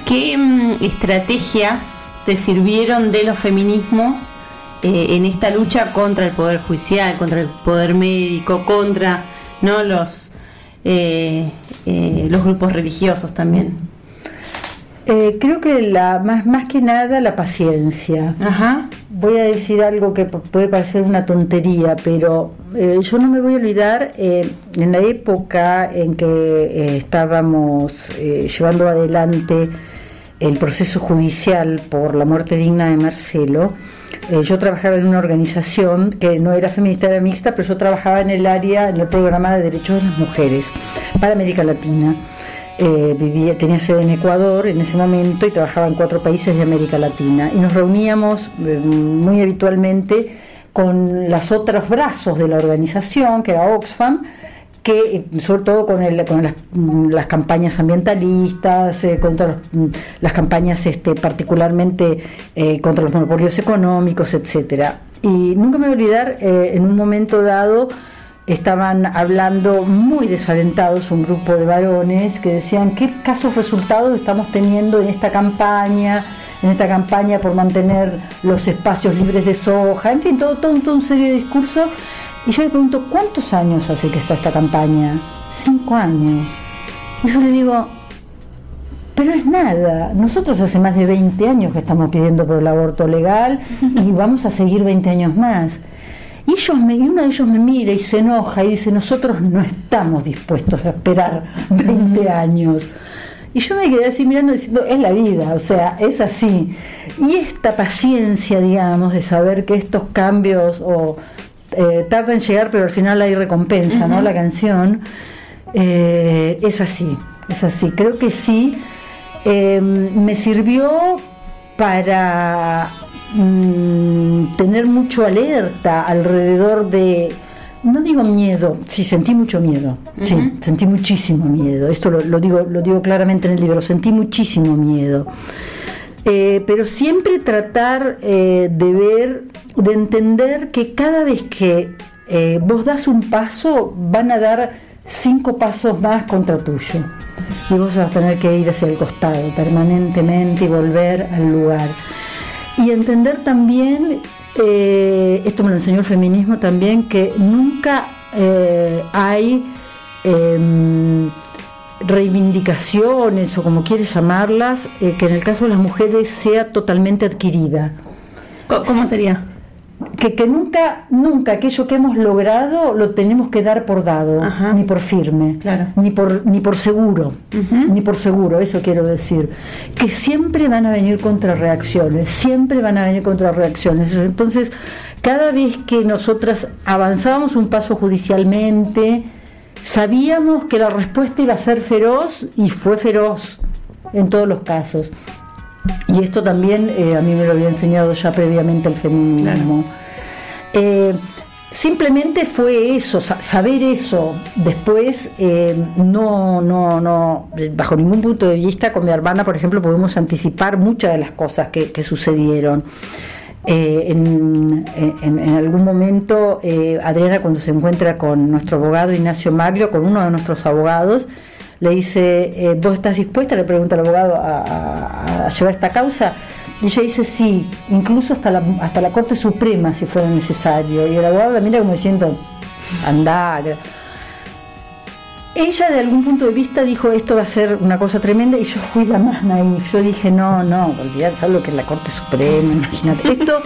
¿Qué estrategias te sirvieron de los feminismos en esta lucha contra el poder judicial, contra el poder médico, contra los grupos religiosos también? Creo que más que nada la paciencia. Ajá. Voy a decir algo que puede parecer una tontería, pero yo no me voy a olvidar en la época en que estábamos llevando adelante el proceso judicial por la muerte digna de Marcelo. Yo trabajaba en una organización que no era feminista, era mixta, pero yo trabajaba en el programa de derechos de las mujeres para América Latina. Tenía sede en Ecuador en ese momento y trabajaba en 4 países de América Latina, y nos reuníamos muy habitualmente con los otros brazos de la organización, que era Oxfam, que sobre todo con las campañas ambientalistas, contra las campañas particularmente contra los monopolios económicos, etcétera. Y nunca me voy a olvidar, en un momento dado estaban hablando muy desalentados un grupo de varones que decían: ¿qué casos resultados estamos teniendo en esta campaña por mantener los espacios libres de soja? En fin, todo un serio discurso. Y yo le pregunto: ¿cuántos años hace que está esta campaña? 5 años. Y yo le digo: pero es nada, nosotros hace más de 20 años que estamos pidiendo por el aborto legal y vamos a seguir 20 años más. Y uno de ellos me mira y se enoja y dice: nosotros no estamos dispuestos a esperar 20 años. Y yo me quedé así mirando diciendo: es la vida, o sea, es así. Y esta paciencia, digamos, de saber que estos cambios tarda en llegar, pero al final hay recompensa, ¿no? La canción es así. Creo que sí. Me sirvió para tener mucho alerta alrededor de, no digo miedo, sí, sentí mucho miedo, sí, sentí muchísimo miedo, esto lo digo claramente en el libro, sentí muchísimo miedo, pero siempre tratar de entender que cada vez que vos das un paso, van a dar 5 pasos más contra tuyo, y vos vas a tener que ir hacia el costado permanentemente y volver al lugar. Y entender también, esto me lo enseñó el feminismo también, que nunca hay reivindicaciones, o como quieres llamarlas, que en el caso de las mujeres sea totalmente adquirida. ¿Cómo sería? Que nunca aquello que hemos logrado lo tenemos que dar por dado, ni por firme, claro, ni por seguro, eso quiero decir, que siempre van a venir contrarreacciones. Entonces, cada vez que nosotras avanzábamos un paso judicialmente, sabíamos que la respuesta iba a ser feroz, y fue feroz en todos los casos. Y esto también a mí me lo había enseñado ya previamente el feminismo. Claro. Simplemente fue eso, saber eso. Después, no, bajo ningún punto de vista, con mi hermana, por ejemplo, pudimos anticipar muchas de las cosas que sucedieron. En algún momento, Adriana, cuando se encuentra con nuestro abogado Ignacio Maglio, con uno de nuestros abogados, le dice: ¿vos estás dispuesta? Le pregunta al abogado a llevar esta causa, y ella dice: sí, incluso hasta la Corte Suprema si fuera necesario. Y el abogado la mira como diciendo: andá. Ella, de algún punto de vista, dijo: esto va a ser una cosa tremenda, y yo fui la más naif. Yo dije: no, olvidar, ¿sabes lo que es la Corte Suprema? Imagínate. Esto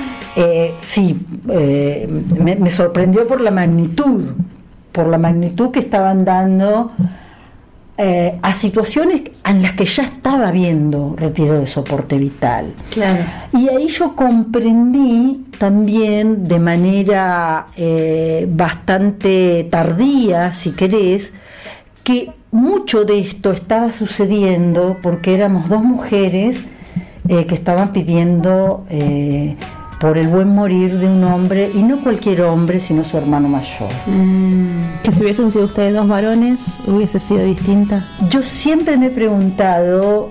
me sorprendió por la magnitud que estaban dando a situaciones en las que ya estaba habiendo retiro de soporte vital. Claro. Y ahí yo comprendí también, de manera bastante tardía, si querés, que mucho de esto estaba sucediendo porque éramos 2 mujeres que estaban pidiendo por el buen morir de un hombre, y no cualquier hombre, sino su hermano mayor. Que si hubiesen sido ustedes 2 varones, hubiese sido distinta. Yo siempre me he preguntado,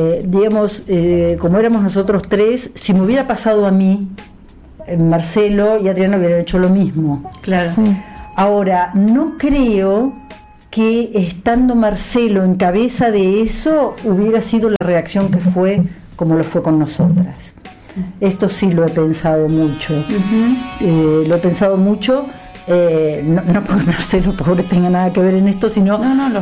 como éramos nosotros 3, si me hubiera pasado a mí, Marcelo y Adriana hubieran hecho lo mismo. Claro. Sí. Ahora, no creo que estando Marcelo en cabeza de eso hubiera sido la reacción que fue como lo fue con nosotras. Esto sí lo he pensado mucho. Lo he pensado mucho, no porque Marcelo pobre tenga nada que ver en esto, sino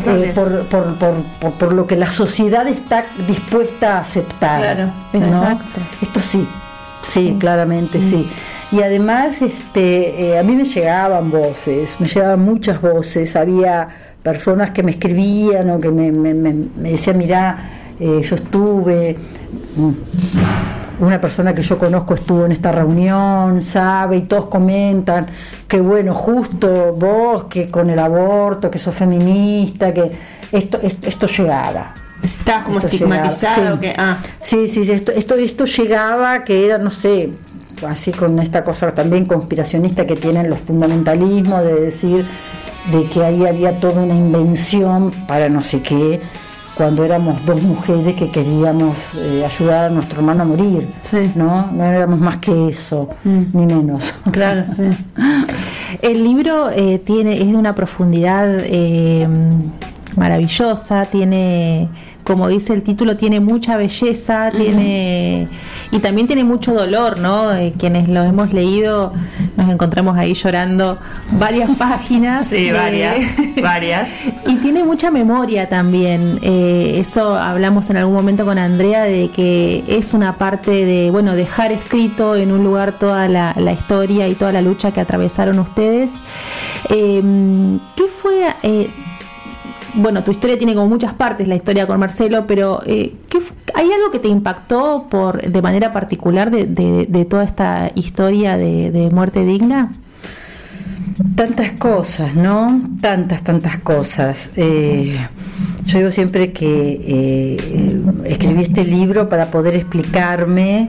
por lo que la sociedad está dispuesta a aceptar. Claro, ¿no? exacto. Esto sí, claramente sí. Y además a mí me llegaban muchas voces, había personas que me escribían o que me decían, mirá, yo estuve, una persona que yo conozco estuvo en esta reunión, sabe, y todos comentan que bueno, justo vos que con el aborto, que sos feminista, que esto llegaba. Estabas como estigmatizado. Sí, esto llegaba, que era, no sé, así con esta cosa también conspiracionista que tienen los fundamentalismos, de decir de que ahí había toda una invención para no sé qué, cuando éramos dos mujeres que queríamos ayudar a nuestro hermano a morir, no éramos más que eso, ni menos. Claro, sí. El libro es de una profundidad maravillosa, tiene, como dice el título, tiene mucha belleza, y también tiene mucho dolor, ¿no? Quienes lo hemos leído nos encontramos ahí llorando varias páginas. Sí, varias. Y tiene mucha memoria también. Eso hablamos en algún momento con Andrea, de que es una parte de, dejar escrito en un lugar toda la historia y toda la lucha que atravesaron ustedes. ¿Qué fue? Tu historia tiene como muchas partes, la historia con Marcelo, pero ¿hay algo que te impactó de manera particular de toda esta historia de Muerte Digna? Tantas cosas, ¿no? Tantas cosas. Yo digo siempre que escribí este libro para poder explicarme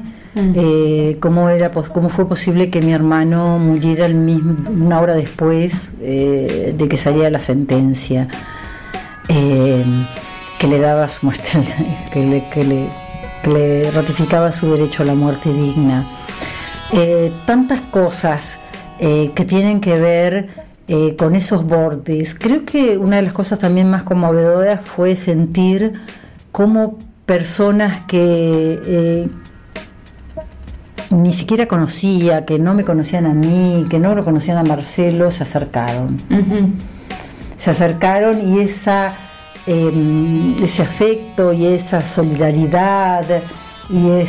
cómo fue posible que mi hermano muriera una hora después de que saliera la sentencia. Que le daba su muerte, que le ratificaba su derecho a la muerte digna. Tantas cosas que tienen que ver con esos bordes. Creo que una de las cosas también más conmovedoras fue sentir cómo personas que ni siquiera conocía, que no me conocían a mí, que no lo conocían a Marcelo, se acercaron. Se acercaron, y ese afecto y esa solidaridad y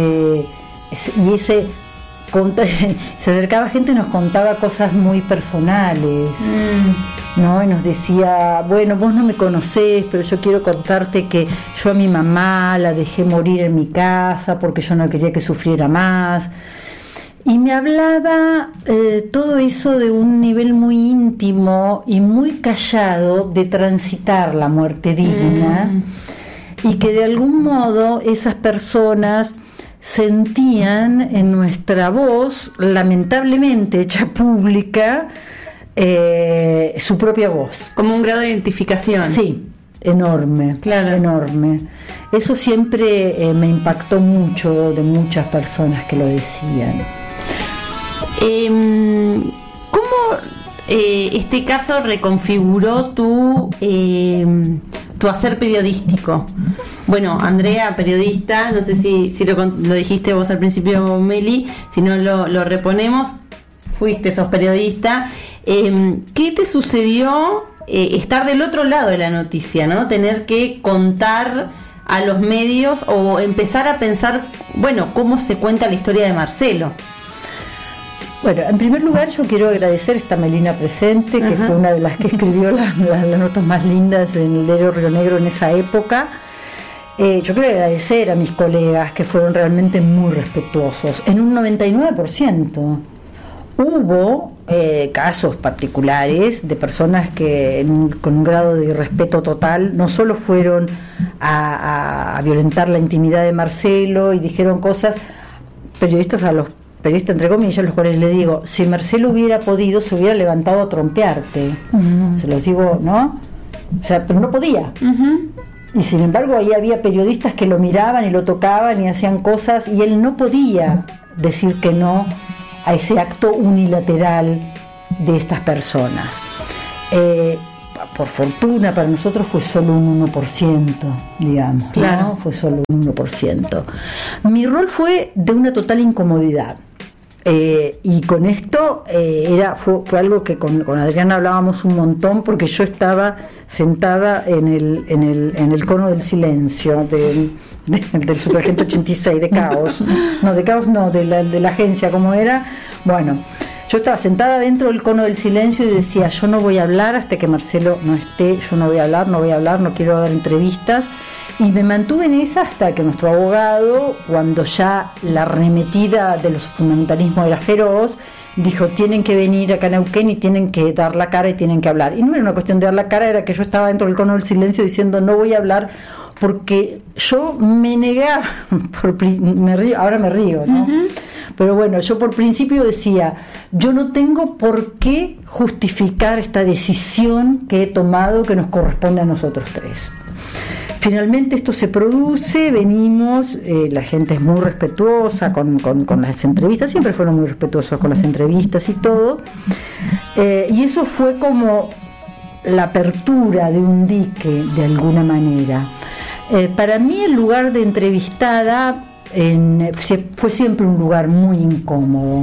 se acercaba gente y nos contaba cosas muy personales, ¿no? Y nos decía, vos no me conocés, pero yo quiero contarte que yo a mi mamá la dejé morir en mi casa porque yo no quería que sufriera más. Y me hablaba todo eso de un nivel muy íntimo y muy callado de transitar la muerte digna, y que de algún modo esas personas sentían en nuestra voz, lamentablemente hecha pública, su propia voz. Como un grado de identificación. Sí, enorme, claro. Enorme. Eso siempre me impactó mucho de muchas personas que lo decían. ¿Cómo este caso reconfiguró tu hacer periodístico? Andrea, periodista, no sé si lo dijiste vos al principio, Meli, si no lo reponemos, sos periodista. ¿Qué te sucedió estar del otro lado de la noticia, ¿no? Tener que contar a los medios o empezar a pensar, cómo se cuenta la historia de Marcelo. En primer lugar yo quiero agradecer a esta Melina presente, que fue una de las que escribió las notas más lindas en el diario Río Negro en esa época. Yo quiero agradecer a mis colegas, que fueron realmente muy respetuosos, en un 99%. Hubo casos particulares de personas que con un grado de irrespeto total no solo fueron a violentar la intimidad de Marcelo y dijeron cosas, periodistas entre comillas, los cuales le digo, si Marcelo hubiera podido, se hubiera levantado a trompearte. Se los digo, ¿no? Pero no podía. Y sin embargo ahí había periodistas que lo miraban y lo tocaban y hacían cosas, y él no podía decir que no a ese acto unilateral de estas personas. por fortuna para nosotros fue solo un 1%, digamos, claro, ¿no? Fue solo un 1%. Mi rol fue de una total incomodidad. Y con esto fue algo que con Adriana hablábamos un montón, porque yo estaba sentada en el cono del silencio del Superagente 86 de Caos, de la agencia, como era. Bueno, yo estaba sentada dentro del cono del silencio y decía, yo no voy a hablar hasta que Marcelo no esté, yo no voy a hablar, no quiero dar entrevistas. Y me mantuve en esa hasta que nuestro abogado, cuando ya la arremetida de los fundamentalismos era feroz, dijo, tienen que venir acá a Neuquén y tienen que dar la cara y tienen que hablar. Y no era una cuestión de dar la cara, era que yo estaba dentro del cono del silencio diciendo, no voy a hablar, porque yo me negaba, ahora me río, ¿no? Uh-huh. Pero bueno, yo por principio decía, yo no tengo por qué justificar esta decisión que he tomado que nos corresponde a nosotros tres. Finalmente esto se produce, venimos, la gente es muy respetuosa con las entrevistas, siempre fueron muy respetuosos con las entrevistas y todo, y eso fue como la apertura de un dique de alguna manera. Para mí el lugar de entrevistada fue siempre un lugar muy incómodo,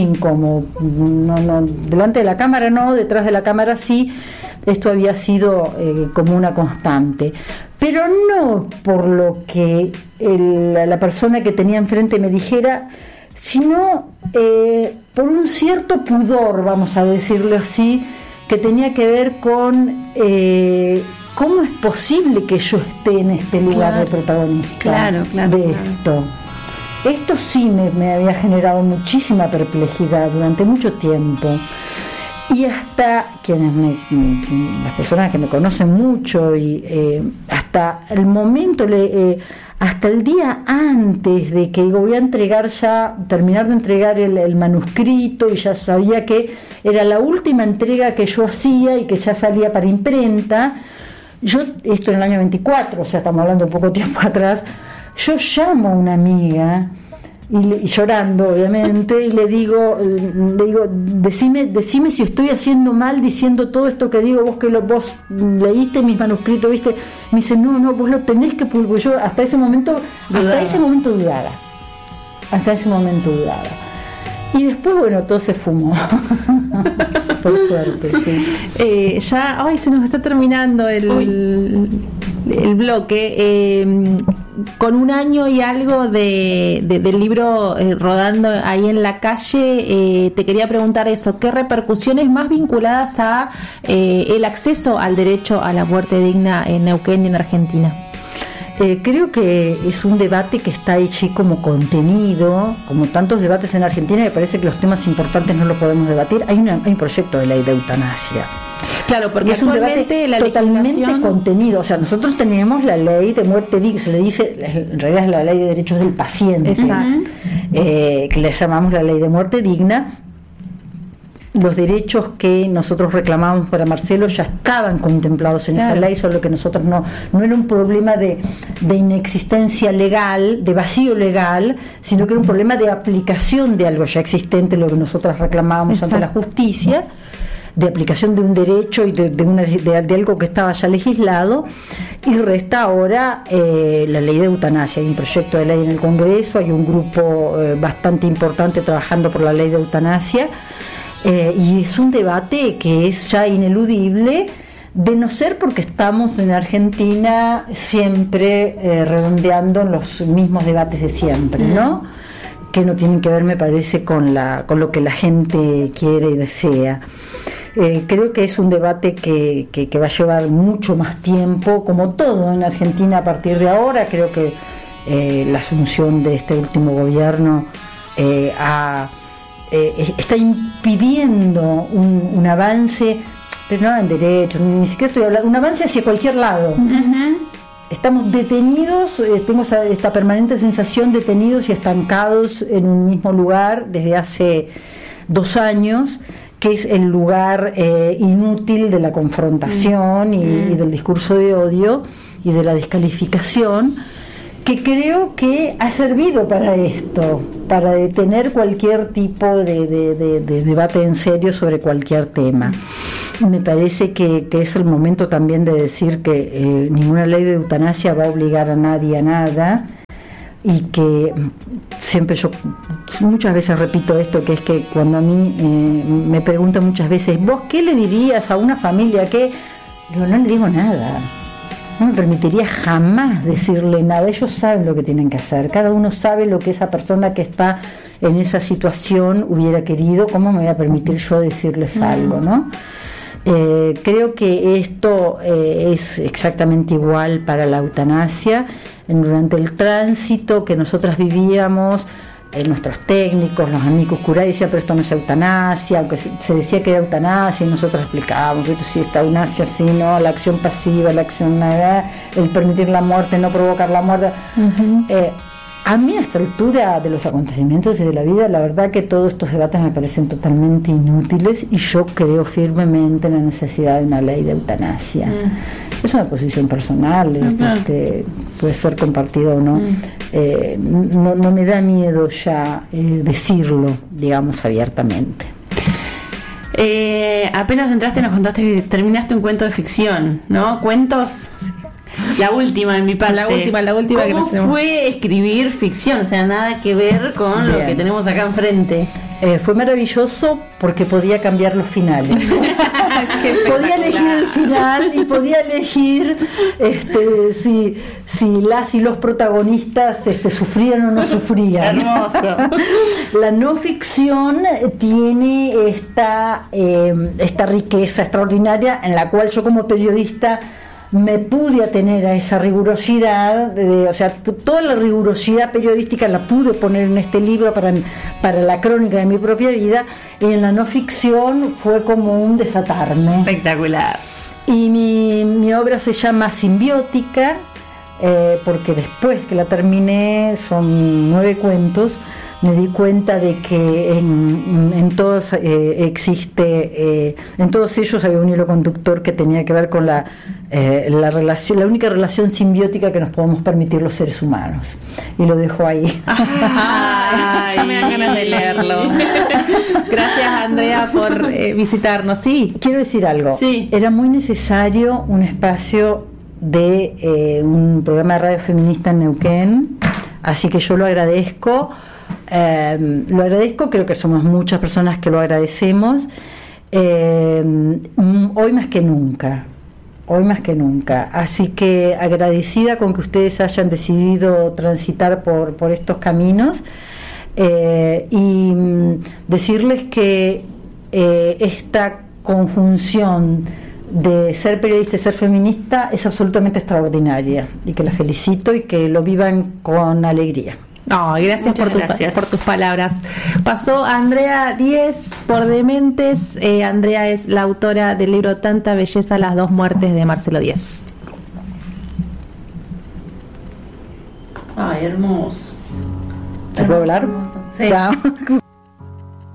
no, delante de la cámara no, detrás de la cámara sí. Esto había sido como una constante, pero no por lo que la persona que tenía enfrente me dijera, sino por un cierto pudor, vamos a decirlo así, que tenía que ver con cómo es posible que yo esté en este lugar de protagonista de esto. Esto sí me había generado muchísima perplejidad durante mucho tiempo. Y hasta las personas que me conocen mucho, y hasta el momento, hasta el día antes de que voy a terminar de entregar el manuscrito, y ya sabía que era la última entrega que yo hacía y que ya salía para imprenta, esto en el año 24, o sea, estamos hablando un poco tiempo atrás, yo llamo a una amiga, y llorando obviamente, y le digo, decime si estoy haciendo mal diciendo todo esto que digo, vos leíste mis manuscritos, viste. Me dice, no, vos lo tenés que publicar. Yo hasta ese momento dudaba. Y después, bueno, todo se fumó. Por suerte, sí. Se nos está terminando el bloque. Con un año y algo del libro rodando ahí en la calle, te quería preguntar eso, ¿qué repercusiones más vinculadas a el acceso al derecho a la muerte digna en Neuquén y en Argentina? Creo que es un debate que está allí como contenido, como tantos debates en Argentina, me parece que los temas importantes no los podemos debatir. Hay un proyecto de ley de eutanasia. Claro, porque es un debate totalmente contenido. O sea, nosotros tenemos la ley de muerte digna, se le dice, en realidad es la ley de derechos del paciente. Exacto. Que le llamamos la ley de muerte digna. Los derechos que nosotros reclamamos para Marcelo ya estaban contemplados en esa ley, solo que nosotros no era un problema de inexistencia legal, de vacío legal, sino que era un problema de aplicación de algo ya existente, lo que nosotros reclamábamos ante la justicia, de aplicación de un derecho y de algo que estaba ya legislado. Y resta ahora la ley de eutanasia. Hay un proyecto de ley en el Congreso, hay un grupo bastante importante trabajando por la ley de eutanasia. Y es un debate que es ya ineludible, de no ser porque estamos en Argentina siempre redondeando en los mismos debates de siempre, ¿no? Que no tienen que ver, me parece, con lo que la gente quiere y desea. Creo que es un debate que va a llevar mucho más tiempo, como todo en Argentina a partir de ahora. Creo que la asunción de este último gobierno está impidiendo un avance, pero no en derechos, ni siquiera estoy hablando, un avance hacia cualquier lado. Uh-huh. Estamos detenidos, tenemos esta permanente sensación detenidos y estancados en un mismo lugar desde hace 2 años, que es el lugar inútil de la confrontación y del discurso de odio y de la descalificación, que creo que ha servido para esto, para detener cualquier tipo de debate en serio sobre cualquier tema. Me parece que es el momento también de decir que ninguna ley de eutanasia va a obligar a nadie a nada, y que siempre yo muchas veces repito esto, que es que cuando a mí me preguntan muchas veces, ¿vos qué le dirías a una familia que? Digo, no le digo nada, no me permitiría jamás decirle nada. Ellos saben lo que tienen que hacer, cada uno sabe lo que esa persona que está en esa situación hubiera querido. ¿Cómo me voy a permitir yo decirles algo, no? Creo que esto es exactamente igual para la eutanasia. Durante el tránsito que nosotras vivíamos, nuestros técnicos, los amigos curados decían, pero esto no es eutanasia, aunque se decía que era eutanasia, y nosotros explicábamos, esto sí, esta eutanasia, sí, no, la acción pasiva, la acción nada, el permitir la muerte, no provocar la muerte. A mí, a esta altura de los acontecimientos y de la vida, la verdad que todos estos debates me parecen totalmente inútiles, y yo creo firmemente en la necesidad de una ley de eutanasia. Es una posición personal, puede ser compartida o no. No me da miedo ya decirlo, digamos, abiertamente. Apenas entraste nos contaste que terminaste un cuento de ficción, ¿no? Cuentos... La última de mi parte. La última que ¿Cómo fue escribir ficción? O sea, nada que ver con lo que tenemos acá enfrente. Fue maravilloso porque podía cambiar los finales. Podía elegir el final y podía elegir si las y los protagonistas sufrían o no sufrían. Hermoso. La no ficción tiene esta riqueza extraordinaria en la cual yo como periodista me pude atener a esa rigurosidad, o sea, toda la rigurosidad periodística la pude poner en este libro para la crónica de mi propia vida, y en la no ficción fue como un desatarme. Espectacular. Y mi obra se llama Simbiótica, porque después que la terminé, son 9 cuentos, me di cuenta de que en todos en todos ellos había un hilo conductor que tenía que ver con la relación, la única relación simbiótica que nos podemos permitir los seres humanos, y lo dejo ahí. Ya me dan ganas de leerlo. Gracias, Andrea, por visitarnos. Sí, quiero decir algo. Sí. Era muy necesario un espacio de un programa de radio feminista en Neuquén, así que yo lo agradezco. Creo que somos muchas personas que lo agradecemos, hoy más que nunca, así que agradecida con que ustedes hayan decidido transitar por estos caminos, y decirles que esta conjunción de ser periodista y ser feminista es absolutamente extraordinaria, y que la felicito y que lo vivan con alegría. Gracias por tus palabras. Pasó Andrea Diez por Dementes. Andrea es la autora del libro Tanta belleza, las 2 muertes de Marcelo Diez. Ay, hermoso. ¿Se puede hablar? Sí.